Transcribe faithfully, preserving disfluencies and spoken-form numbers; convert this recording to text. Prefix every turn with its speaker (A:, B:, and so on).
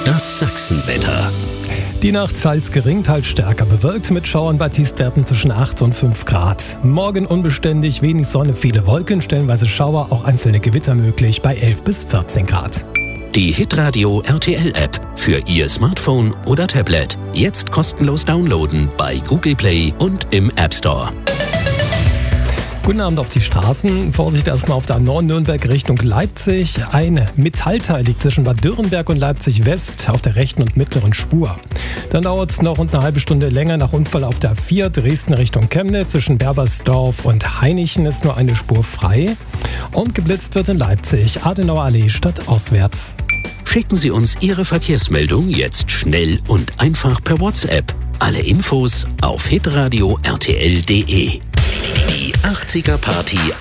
A: Das Sachsenwetter.
B: Die Nacht teils gering, teils stärker bewölkt mit Schauern bei Tiefstwerten zwischen acht und fünf Grad. Morgen unbeständig, wenig Sonne, viele Wolken, stellenweise Schauer, auch einzelne Gewitter möglich bei elf bis vierzehn Grad.
A: Die Hitradio R T L App für Ihr Smartphone oder Tablet. Jetzt kostenlos downloaden bei Google Play und im App Store.
B: Guten Abend auf die Straßen. Vorsicht erstmal auf der A neun Nürnberg Richtung Leipzig. Ein Metallteil liegt zwischen Bad Dürrenberg und Leipzig West auf der rechten und mittleren Spur. Dann dauert es noch rund eine halbe Stunde länger nach Unfall auf der A vier Dresden Richtung Chemnitz. Zwischen Berbersdorf und Hainichen ist nur eine Spur frei. Und geblitzt wird in Leipzig Adenauer Allee stadtauswärts.
A: Schicken Sie uns Ihre Verkehrsmeldung jetzt schnell und einfach per WhatsApp. Alle Infos auf hitradio R T L punkt de. Die achtziger Party